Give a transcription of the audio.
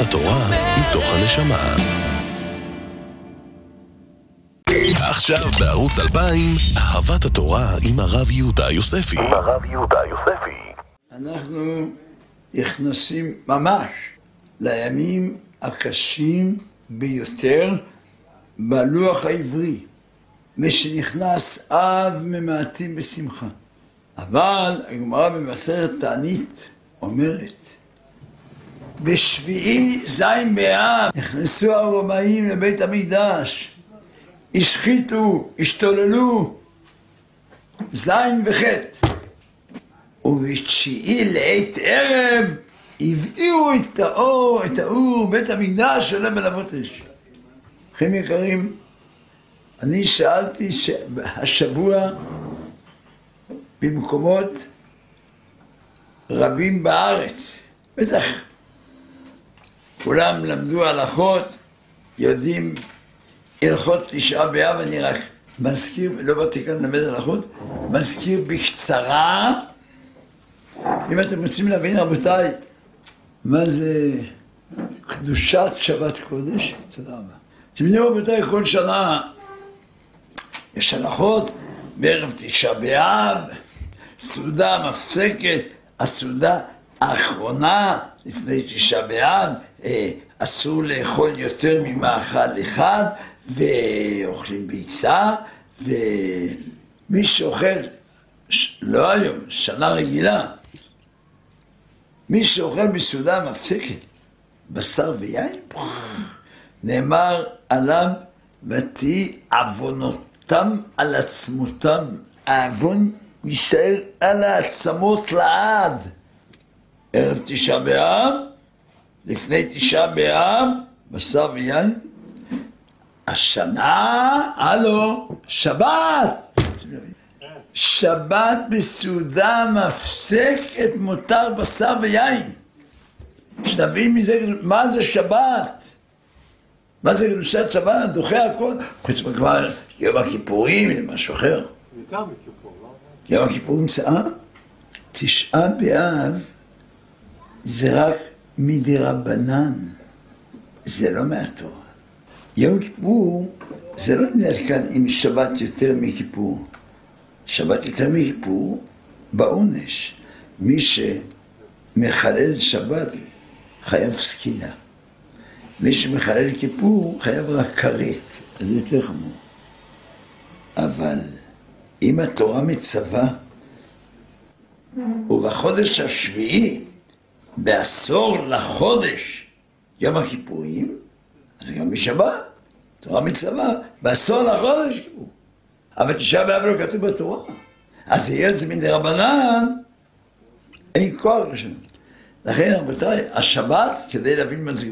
התורה מתוך הנשמה. עכשיו בערוץ 2000, אהבת התורה עם הרב יהודה יוספי. אנחנו נכנסים ממש לימים הקשים ביותר בלוח העברי. מי שנכנס אב ממעטים בשמחה. אבל הגמרא במסכת תענית אומרת, בשביעי זין באב נכנסו הרומאים לבית המקדש, השחיתו, השתוללו, זין וחטא. ובתשיעי לעת ערב הבעירו את האור בית המקדש עולה בלהבות אש. אחים יקרים, אני שאלתי השבוע במקומות רבים בארץ, בטח כולם למדו הלכות, יודעים הלכות תשעה באב, אני רק מזכיר, לא באתי כאן ללמד הלכות, מזכיר בקצרה. אם אתם רוצים להבין רבותיי, מה זה קדושת שבת קודש? תודה רבה. אתם יודעים רבותיי, כל שנה יש הלכות, בערב תשעה באב, סעודה מפסקת, הסעודה האחרונה לפני תשעה באב, אסור לאכול יותר ממאכל אחד, ואוכלים ביצה, ומי שאוכל, לא היום, שנה רגילה, מי שאוכל בסעודה מפסקת, בשר ויין, נאמר עליו, ותהי עוונותם על עצמותם, העוון יישאר על העצמות לעד. ערב תשעה באב, לפני תשעה באב, בשר ויין, השנה, שבת. שבת בסעודה מפסקת מותר בשר ויין. שנבין מזה, מה זה שבת? מה זה קדושת שבת? דוחה הכל. חוץ מכבר יום הכיפורים, זה משהו אחר. יום הכיפורים תשעה באב זה רק מדרבנן, זה לא מהתורה. יום כיפור זה לא נראה כאן עם שבת יותר מכיפור. שבת יותר מכיפור בעונש. מי שמחלל שבת חייב סקילה. מי שמחלל כיפור חייב רק כרת. אז זה יותר חמור. אבל אם התורה מצווה, ובחודש השביעי, בעשור לחודש, יום הכיפורים, אז גם בשבת, תורה מצווה, בעשור לחודש כיפור. אבל תשעה באב לא כתוב בתורה. אז יהיה את זה מדרבנן, אין כוח ראשון. לכן רבותיי, השבת, כדי להבין מה זה